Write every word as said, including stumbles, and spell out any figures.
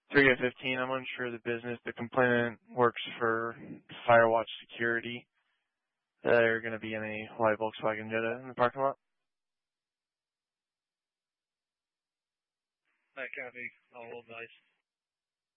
three of fifteen, I'm unsure of the business. The complainant works for Firewatch Security. They're going to be in a white Volkswagen Jetta in the parking lot. That copy. I'll hold nice.